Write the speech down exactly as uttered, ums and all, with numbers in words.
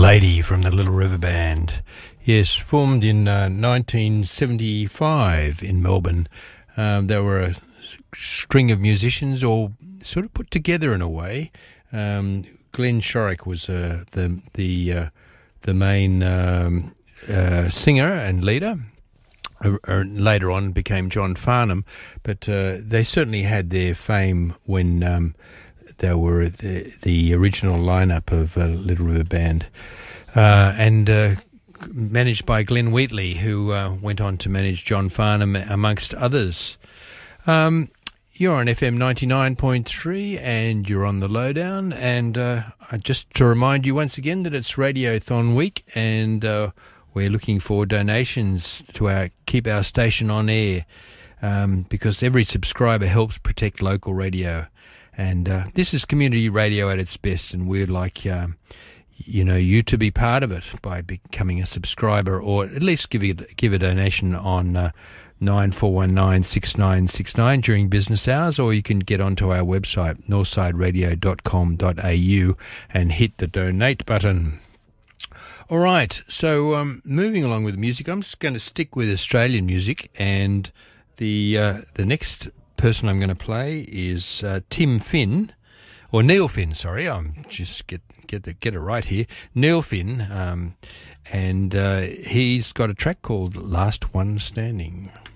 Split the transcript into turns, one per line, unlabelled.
Lady from the Little River Band. Yes, formed in uh, nineteen seventy-five in Melbourne. Um, they were a string of musicians all sort of put together in a way. Um, Glenn Shorrock was uh, the the uh, the main um, uh, singer and leader. Uh, uh, later on became John Farnham, but uh, they certainly had their fame when um, they were the, the original lineup of uh, Little River Band, uh, and uh, managed by Glenn Wheatley, who uh, went on to manage John Farnham amongst others. Um, you're on F M ninety-nine point three and you're on the Lowdown, and uh, just to remind you once again that it's Radiothon week, and uh, we're looking for donations to our keep our station on air, um, because every subscriber helps protect local radio. And uh, this is community radio at its best, and we'd like um, you know you to be part of it by becoming a subscriber, or at least give it give a donation on uh, nine four one nine six nine six nine during business hours, or you can get onto our website northside radio dot com dot a u and hit the donate button. All right, so um, moving along with music, I'm just going to stick with Australian music, and the uh, the next person I'm going to play is uh, Tim Finn, or Neil Finn. Sorry, I'm just get get the, get it right here. Neil Finn, um, and uh, he's got a track called "Last One Standing."